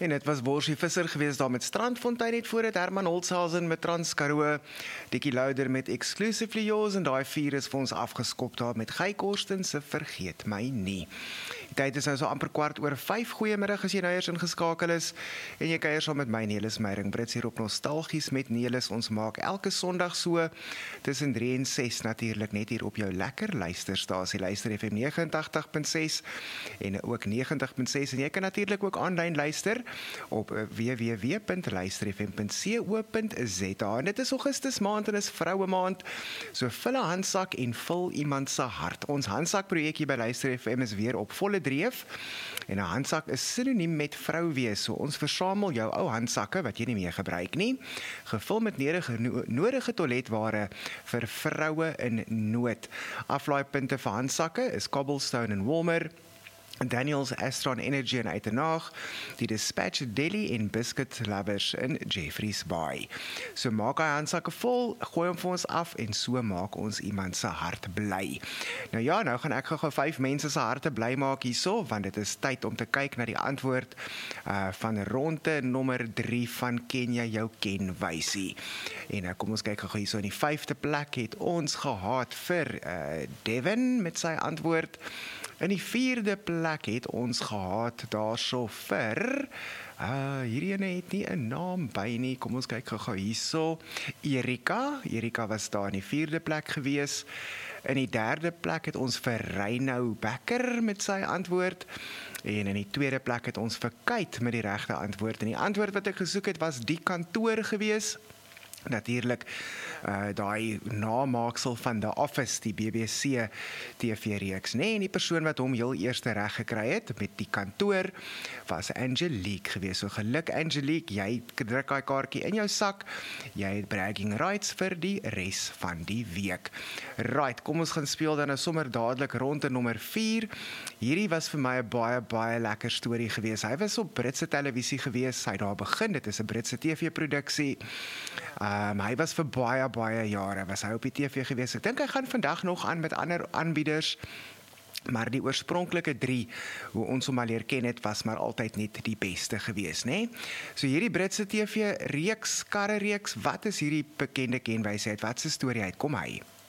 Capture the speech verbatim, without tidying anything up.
En dit was Borsie Visser geweest daar met Strandfontein net voor dit, Herman Holzhausen met Transkaroo, Dikkie Louder met Exclusively Yours en daai vier is vir ons afgeskop daar met Guy Korsten se Vergeet My Nie. Die tyd is nou so amper kwart oor vyf. Goeiemiddag as jy nou eers ingeskakel is en jy kuier saam met my Nelis Meyering Brits hier op Nostalgies met Nelis. Ons maak elke Sondag so tussen drie en ses natuurlik net hier op jou lekker luisterstasie Luister F M nege agt punt ses en ook negentig punt ses en jy kan natuurlik ook aanlyn luister op w w w punt luister f m punt co punt z a. En dit is Augustus maand en is vroue maand. So vul 'n handsak en vul iemand se hart. Ons handsak projekkie by Luister F M is weer op volle dreef. En 'n handsak is sinoniem met vrou wees. So ons versamel jou ou handsakke wat jy nie meer gebruik nie, gevul met nodige nodige toiletware vir vroue in nood. Aflaaipunte vir handsakke is Cobblestone en Walmer, Daniels, Astron Energy in Uitenaag, die Dispatch Deli en Biscuit Lovers in Jeffreys Bay. So maak hy handsakke vol, gooi hom vir ons af en so maak ons iemand se hart bly. Nou ja, nou gaan ek gou vyf mense se harte bly maak hierso, want dit is tyd om te kyk na die antwoord uh, van ronde nommer drie van Ken jy jou kenwysie. En nou kom ons kyk gou hierso in die vyfde plek het ons gehad vir uh, Devin met sy antwoord. In die vierde plek het ons gehad daarso vir, uh, hierdie ene het nie 'n naam by nie, kom ons kyk gou hierso, Erika, Erika was daar in die vierde plek gewees. In die derde plek het ons vir Reinou Becker met sy antwoord, en in die tweede plek het ons vir Kate met die regte antwoord, en die antwoord wat ek gesoek het was die kantoor gewees. Natuurlik uh, daai namaaksel van The Office, die B B C T V-reeks, nee, en die persoon wat hom heel eerste reg gekry het met die kantoor was Angelique gewees. So geluk Angelique, jy druk daai kaartjie in jou sak, jy het bragging rights vir die res van die week. Right, kom ons gaan speel dan nou sommer dadelik ronde nommer vier. Hierdie was vir my 'n baie baie lekker storie gewees. Hy was op Britse televisie gewees, hy daar begin, dit is 'n Britse T V-produksie. Um, hy was vir baie, baie jare, was hy op die T V gewees. Ek dink hy gaan vandag nog aan met ander aanbieders, maar die oorspronklike drie, hoe ons hom al leer ken het, was maar altyd net die beste gewees, né? So hierdie Britse T V-reeks, karre-reeks, wat is hierdie bekende kenwysheid? Wat se storie uit? Kom hy?